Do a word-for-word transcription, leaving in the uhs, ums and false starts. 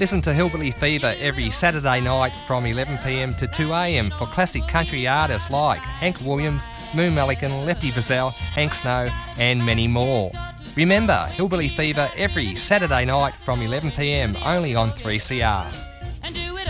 Listen to Hillbilly Fever every Saturday night from eleven p m to two a m for classic country artists like Hank Williams, Moo Melican, Lefty Frizzell, Hank Snow and many more. Remember, Hillbilly Fever every Saturday night from eleven p m only on three C R.